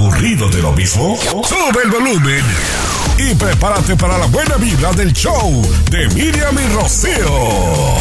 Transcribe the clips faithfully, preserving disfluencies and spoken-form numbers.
¿Aburrido de lo mismo? ¡Sube el volumen! Y prepárate para la buena vibra del show de Miriam y Rocío.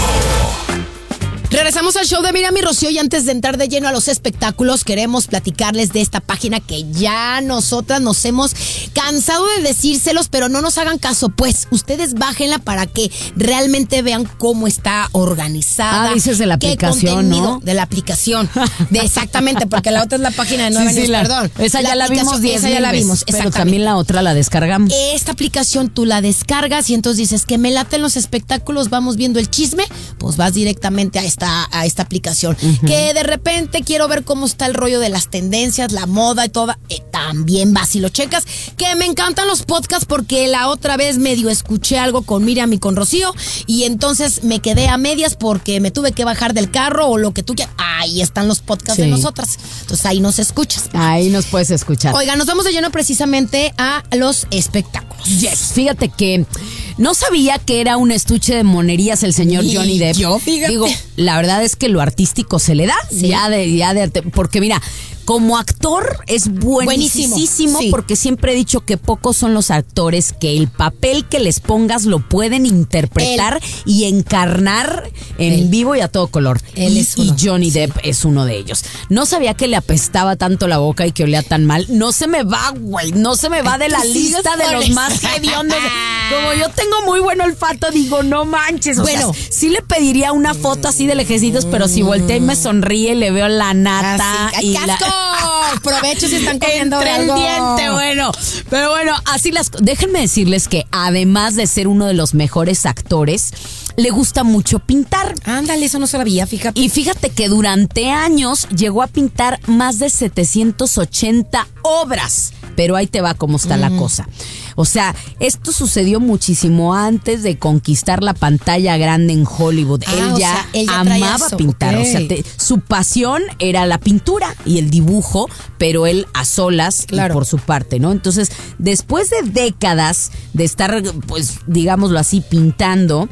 Regresamos al show de Miriam y Rocío y antes de entrar de lleno a los espectáculos queremos platicarles de esta página que ya nosotras nos hemos cansado de decírselos, pero no nos hagan caso, pues ustedes bájenla para que realmente vean cómo está organizada. Ah, dices de la aplicación, ¿no? De la aplicación, de exactamente, porque la otra es la página de nueve sí, años, sí, la, perdón. Esa la ya la vimos diez esa ya la veces, vimos, pero también la otra la descargamos. Esta aplicación tú la descargas y entonces dices que me laten los espectáculos, vamos viendo el chisme, pues vas directamente a esta a esta aplicación. Uh-huh. Que de repente quiero ver cómo está el rollo de las tendencias, la moda y toda, eh, también vas y lo checas. Que me encantan los podcasts porque la otra vez medio escuché algo con Miriam y con Rocío y entonces me quedé a medias porque me tuve que bajar del carro o lo que tú quieras. Ahí están los podcasts sí. de nosotras. Entonces ahí nos escuchas. Ahí nos puedes escuchar. Oiga, nos vamos de lleno precisamente a los espectáculos. Yes. Fíjate que no sabía que era un estuche de monerías el señor y Johnny Depp. Yo, fíjate. Digo, la verdad es que lo artístico se le da. Sí. Ya de, ya de, porque mira, como actor es buenísimo, buenísimo sí. porque siempre he dicho que pocos son los actores que el papel que les pongas lo pueden interpretar Él. y encarnar en Él. vivo y a todo color. Él y, es uno. y Johnny sí. Depp es uno de ellos. No sabía que le apestaba tanto la boca y que olía tan mal. No se me va, güey, no se me va de la lista de los más hediondos. Como yo tengo muy buen olfato, digo, no manches. O bueno, sea, sí le pediría una foto así de lejecitos, pero si voltea y me sonríe, le veo la nata así, y ¡casco! la... Provecho si están comiendo entre algo. el diente, bueno. Pero bueno, así las... Déjenme decirles que además de ser uno de los mejores actores, le gusta mucho pintar. Ándale, eso no sabía, fíjate. Y fíjate que durante años llegó a pintar más de setecientas ochenta obras. Pero ahí te va cómo está mm. la cosa. O sea, esto sucedió muchísimo antes de conquistar la pantalla grande en Hollywood. Ah, él, ya sea, él ya amaba eso. pintar. Okay. O sea, te, su pasión era la pintura y el dibujo, pero él a solas claro. y por su parte, ¿no? Entonces, después de décadas de estar, pues, digámoslo así, pintando,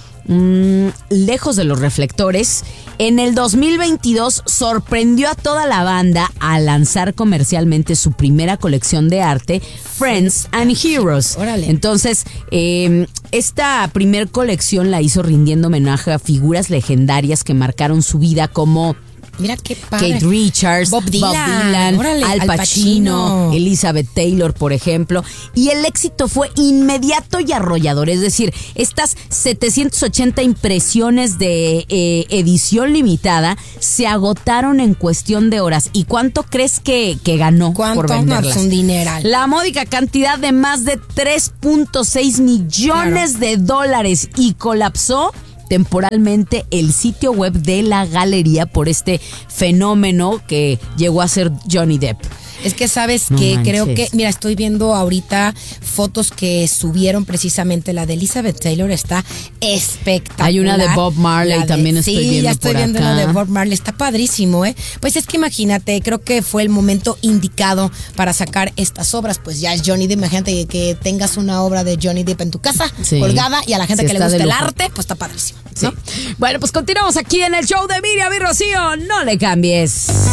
mmm, lejos de los reflectores, en el dos mil veintidós sorprendió a toda la banda al lanzar comercialmente su primera colección de arte, Friends and Heroes. Órale. Entonces, eh, esta primer colección la hizo rindiendo homenaje a figuras legendarias que marcaron su vida como... Mira qué padre. Kate Richards, Bob Dylan, Bob Dylan Órale, Al, Pacino, Al Pacino, Elizabeth Taylor, por ejemplo. Y el éxito fue inmediato y arrollador. Es decir, estas setecientas ochenta impresiones de eh, edición limitada se agotaron en cuestión de horas. ¿Y cuánto crees que, que ganó por venderlas? Un dineral. La módica cantidad de más de tres punto seis millones claro. de dólares y colapsó temporalmente el sitio web de la galería por este fenómeno que llegó a ser Johnny Depp. Es que sabes no que manches. creo que, mira, estoy viendo ahorita fotos que subieron precisamente, la de Elizabeth Taylor está espectacular. Hay una de Bob Marley de, también estoy sí, viendo ya estoy por viendo acá. la de Bob Marley, está padrísimo, ¿eh? Pues es que imagínate, creo que fue el momento indicado para sacar estas obras, pues ya es Johnny Depp, imagínate que, que tengas una obra de Johnny Depp en tu casa, sí. colgada, y a la gente sí, que le gusta el arte, pues está padrísimo, ¿no? Sí. Bueno, pues continuamos aquí en el show de Miriam y Rocío, no le cambies.